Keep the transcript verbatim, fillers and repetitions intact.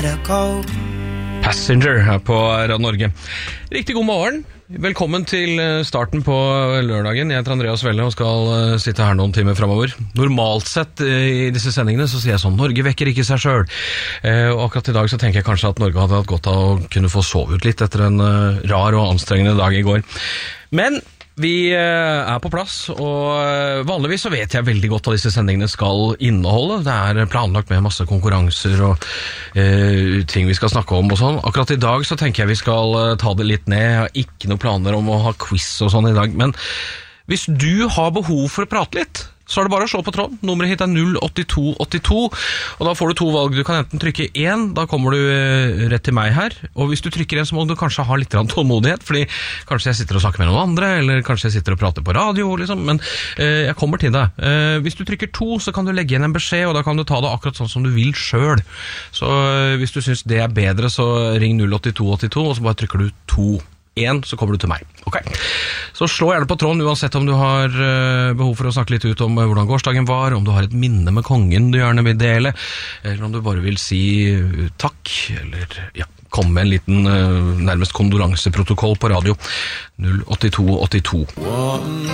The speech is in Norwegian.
better go. Passenger her på Radio Norge. Riktig god morgen. Velkommen til starten på lørdagen. Jeg heter Andreas Velle og skal sitte her noen timer fremover. Normalt sett i disse sendingene så sier jeg sånn, Norge vekker ikke seg selv. Og akkurat i dag så tenker jeg kanskje at Norge hadde hatt godt av å kunne få sove ut litt etter en rar og anstrengende dag i går. Men vi er på plass, og vanligvis så vet jeg veldig godt hva disse sendingene skal inneholde. Det er planlagt med masse konkurranser og eh, ting vi skal snakke om og sånn. Akkurat i dag så tenker jeg vi skal ta det litt ned. Jeg har ikke noen planer om å ha quiz og sånn i dag, men hvis du har behov for å prate litt, så er det bare å slå på tråden. Nummeret hit er null åtte to åtte to, og da får du to valg. Du kan enten trykke én, da kommer du rett til meg her, og hvis du trykker én så må du kanskje ha litt tålmodighet, fordi kanskje jeg sitter og snakker med noen andre, eller kanskje jeg sitter og prater på radio, liksom, men eh, jeg kommer til deg. Eh, hvis du trykker to, så kan du legge igjen en beskjed, og da kan du ta det akkurat sånn som du vil selv. Så eh, hvis du synes det er bedre, så ring null åtte to åtte to, og så bare trykker du to. En, så kommer du til meg. Ok. Så slå gjerne på tråden uansett om du har uh, behov for å snakke litt ut om uh, hvordan gårsdagen var, om du har et minne med kongen du gjerne vil dele, eller om du bare vil si uh, takk, eller ja, komme med en liten uh, nærmest kondoranseprotokoll på radio. null åtte to åtte to.